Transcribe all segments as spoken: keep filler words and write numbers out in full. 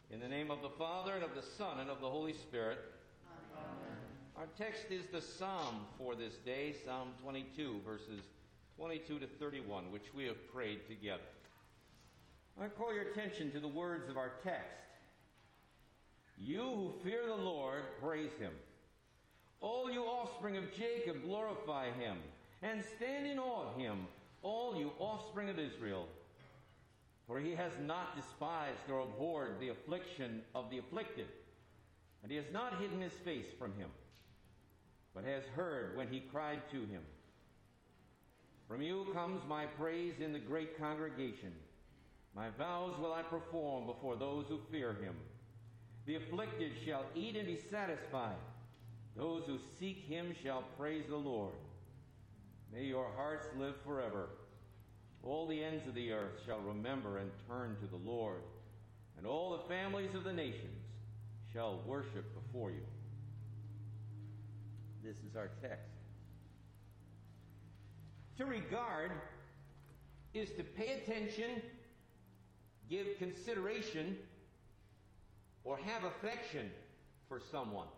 In the name of the Father, and of the Son, and of the Holy Spirit. Amen. Our text is the Psalm for this day, Psalm twenty-two, verses twenty-two to thirty-one, which we have prayed together. I call your attention to the words of our text. You who fear the Lord, praise Him. All you offspring of Jacob, glorify Him, and stand in awe of Him, all you offspring of Israel. For He has not despised or abhorred the affliction of the afflicted, and He has not hidden His face from him, but has heard when he cried to Him. From you comes my praise in the great congregation. My vows will I perform before those who fear Him. The afflicted shall eat and be satisfied. Those who seek Him shall praise the Lord. May your hearts live forever. All the ends of the earth shall remember and turn to the Lord, and all the families of the nations shall worship before you. This is our text. To regard is to pay attention, give consideration, or have affection for someone.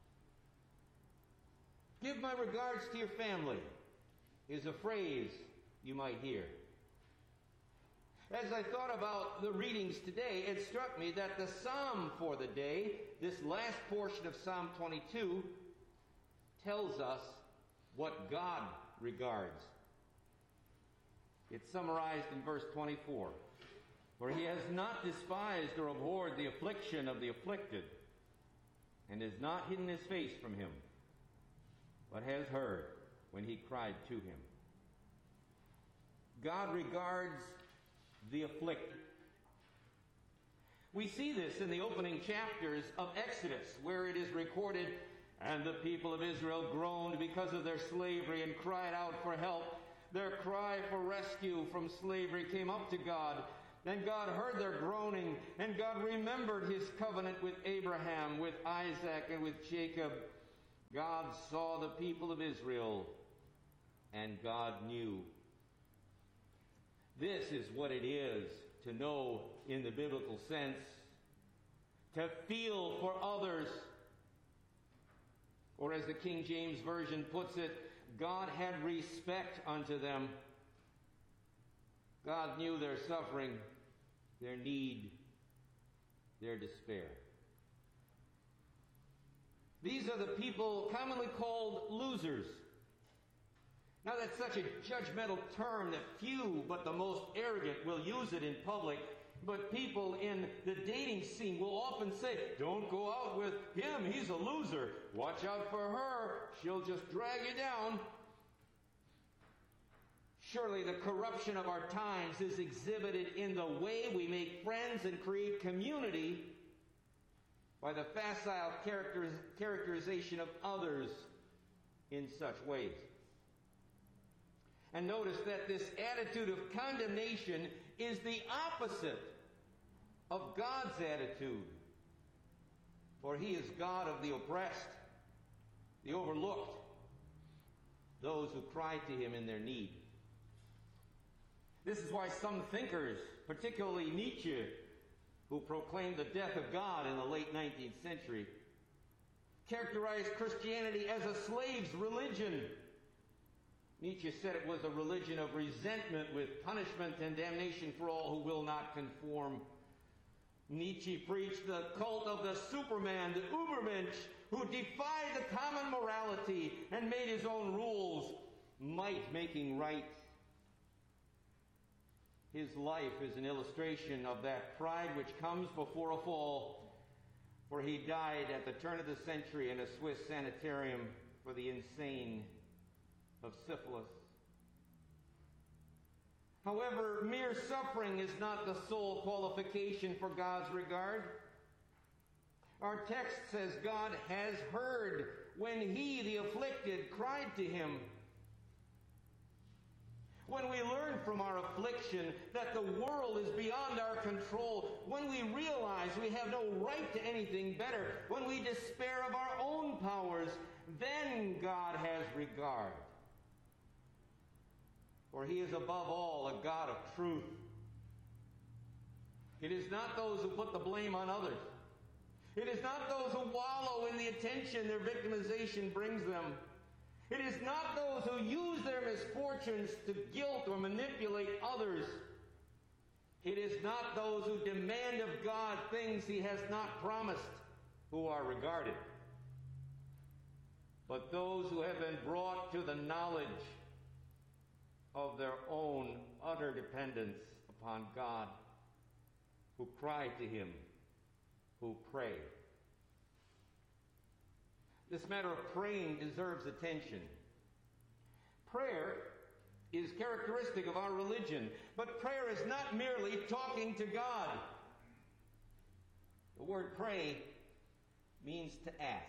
Give my regards to your family is a phrase you might hear. As I thought about the readings today, it struck me that the psalm for the day, this last portion of Psalm twenty-two, tells us what God regards. It's summarized in verse twenty-four. For He has not despised or abhorred the affliction of the afflicted, and has not hidden His face from him, but has heard when he cried to Him. God regards the afflicted. We see this in the opening chapters of Exodus, where it is recorded, and the people of Israel groaned because of their slavery and cried out for help. Their cry for rescue from slavery came up to God. Then God heard their groaning, and God remembered His covenant with Abraham, with Isaac, and with Jacob. God saw the people of Israel, and God knew. This is what it is to know in the biblical sense, to feel for others. Or as the King James Version puts it, God had respect unto them. God knew their suffering, their need, their despair. These are the people commonly called losers. Now that's such a judgmental term that few but the most arrogant will use it in public. But people in the dating scene will often say, don't go out with him, he's a loser. Watch out for her, she'll just drag you down. Surely the corruption of our times is exhibited in the way we make friends and create community by the facile characters, characterization of others in such ways. And notice that this attitude of condemnation is the opposite of God's attitude. For He is God of the oppressed, the overlooked, those who cry to Him in their need. This is why some thinkers, particularly Nietzsche, who proclaimed the death of God in the late nineteenth century, characterized Christianity as a slave's religion. Nietzsche said it was a religion of resentment with punishment and damnation for all who will not conform. Nietzsche preached the cult of the Superman, the Ubermensch, who defied the common morality and made his own rules, might making right. His life is an illustration of that pride which comes before a fall, for he died at the turn of the century in a Swiss sanitarium for the insane of syphilis. However, mere suffering is not the sole qualification for God's regard. Our text says God has heard when He, the afflicted, cried to Him. When we learn from our affliction that the world is beyond our control, when we realize we have no right to anything better, when we despair of our own powers, then God has regard. For He is above all a God of truth. It is not those who put the blame on others. It is not those who wallow in the attention their victimization brings them. It is not those who use their misfortunes to guilt or manipulate others. It is not those who demand of God things He has not promised who are regarded, but those who have been brought to the knowledge of their own utter dependence upon God, who cry to Him, who pray. This matter of praying deserves attention. Prayer is characteristic of our religion, but prayer is not merely talking to God. The word pray means to ask.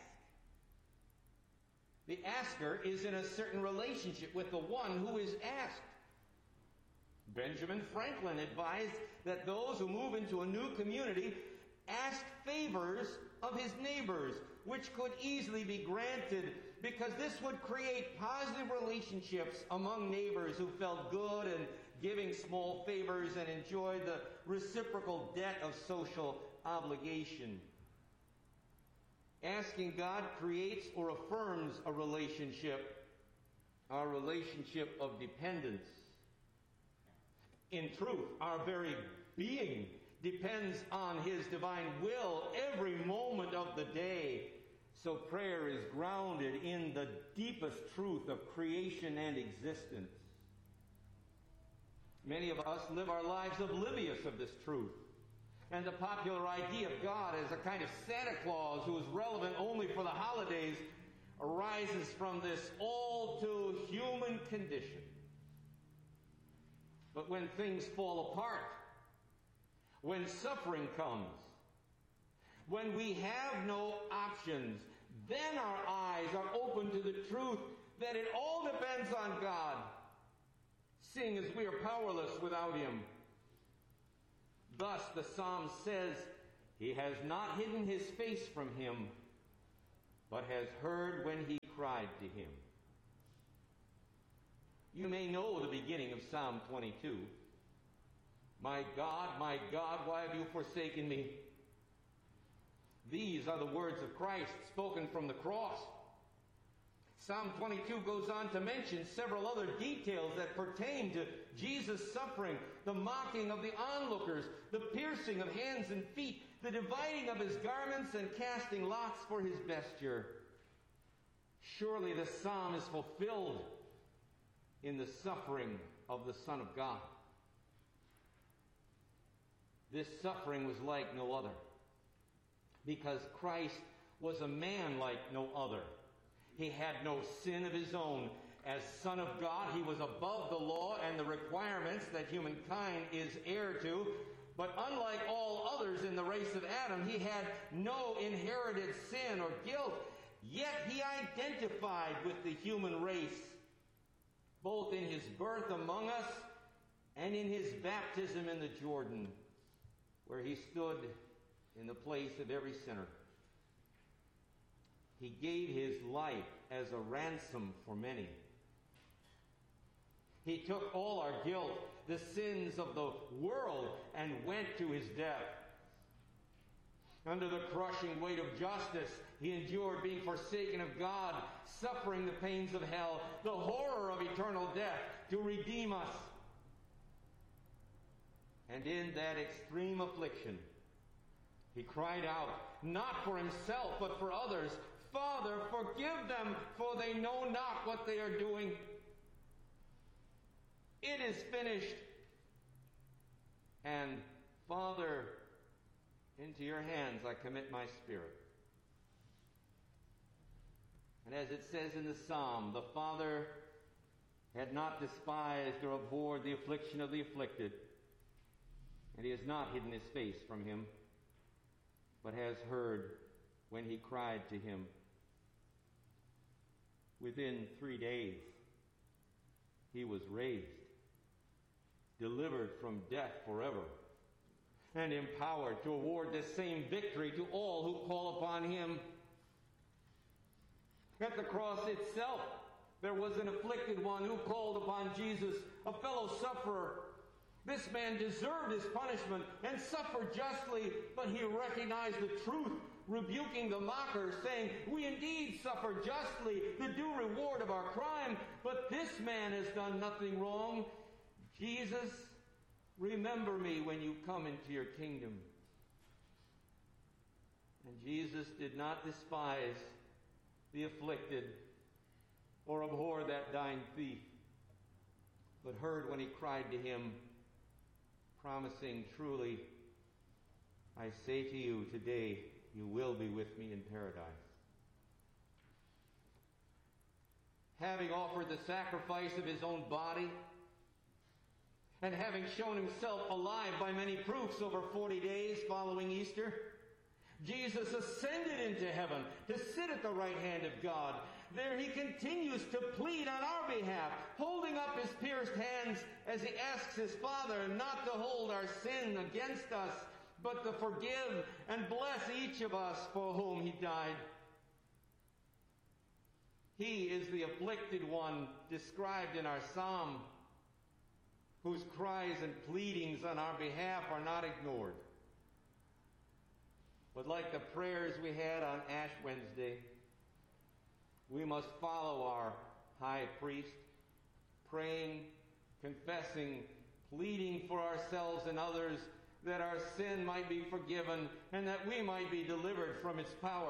The asker is in a certain relationship with the one who is asked. Benjamin Franklin advised that those who move into a new community ask favors of his neighbors, which could easily be granted because this would create positive relationships among neighbors who felt good in giving small favors and enjoyed the reciprocal debt of social obligation. Asking God creates or affirms a relationship, our relationship of dependence. In truth, our very being depends on His divine will every moment of the day. So prayer is grounded in the deepest truth of creation and existence. Many of us live our lives oblivious of this truth. And the popular idea of God as a kind of Santa Claus who is relevant only for the holidays arises from this all too human condition. But when things fall apart, when suffering comes, when we have no options, then our eyes are open to the truth that it all depends on God, seeing as we are powerless without Him. Thus, the psalm says, He has not hidden His face from him, but has heard when he cried to Him. You may know the beginning of Psalm twenty-two. My God, my God, why have you forsaken me? These are the words of Christ spoken from the cross. Psalm twenty-two goes on to mention several other details that pertain to Jesus' suffering, the mocking of the onlookers, the piercing of hands and feet, the dividing of His garments and casting lots for His vesture. Surely the psalm is fulfilled in the suffering of the Son of God. This suffering was like no other, because Christ was a man like no other. He had no sin of His own. As Son of God, He was above the law and the requirements that humankind is heir to. But unlike all others in the race of Adam, He had no inherited sin or guilt. Yet He identified with the human race, both in His birth among us and in His baptism in the Jordan, where He stood in the place of every sinner. He gave His life as a ransom for many. He took all our guilt, the sins of the world, and went to His death. Under the crushing weight of justice, He endured being forsaken of God, suffering the pains of hell, the horror of eternal death, to redeem us. And in that extreme affliction, He cried out, not for Himself, but for others, Father, forgive them, for they know not what they are doing. It is finished. And Father, into your hands I commit my spirit. And as it says in the psalm, the Father had not despised or abhorred the affliction of the afflicted, and He has not hidden His face from him, but has heard when he cried to Him. Within three days, He was raised, delivered from death forever, and empowered to award this same victory to all who call upon Him. At the cross itself, there was an afflicted one who called upon Jesus, a fellow sufferer. This man deserved his punishment and suffered justly, but he recognized the truth, rebuking the mocker, saying, "We indeed suffer justly, the due reward of our crime, but this man has done nothing wrong. Jesus, remember me when you come into your kingdom." And Jesus did not despise the afflicted or abhor that dying thief, but heard when he cried to him, promising, "Truly, I say to you, today you will be with me in paradise." Having offered the sacrifice of his own body, and having shown himself alive by many proofs over forty days following Easter, Jesus ascended into heaven to sit at the right hand of God. There he continues to plead on our behalf, holding up his pierced hands as he asks his Father not to hold our sin against us, but to forgive and bless each of us for whom he died. He is the afflicted one described in our psalm, whose cries and pleadings on our behalf are not ignored. But like the prayers we had on Ash Wednesday, we must follow our high priest, praying, confessing, pleading for ourselves and others that our sin might be forgiven and that we might be delivered from its power.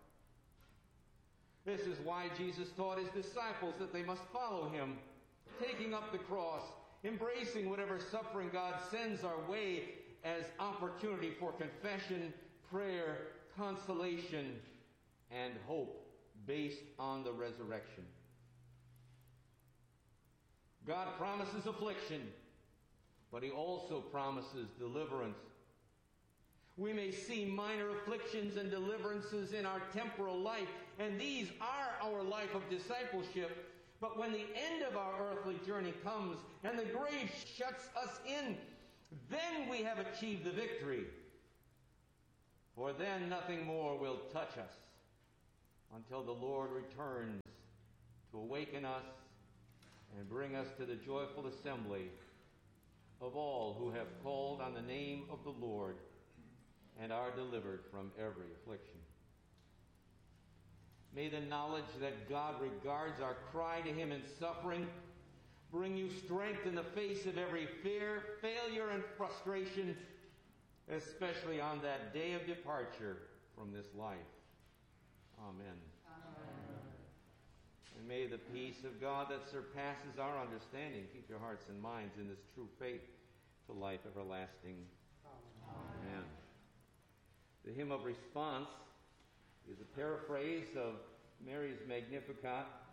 This is why Jesus taught his disciples that they must follow him, taking up the cross, embracing whatever suffering God sends our way as opportunity for confession, prayer, consolation, and hope based on the resurrection. God promises affliction, but he also promises deliverance. We may see minor afflictions and deliverances in our temporal life, and these are our life of discipleship. But when the end of our earthly journey comes and the grave shuts us in, then we have achieved the victory. For then nothing more will touch us until the Lord returns to awaken us and bring us to the joyful assembly of all who have called on the name of the Lord and are delivered from every affliction. May the knowledge that God regards our cry to him in suffering bring you strength in the face of every fear, failure, and frustration, especially on that day of departure from this life. Amen. Amen. And may the peace of God that surpasses our understanding keep your hearts and minds in this true faith to life everlasting. Amen. Amen. The hymn of response is a paraphrase of Mary's Magnificat,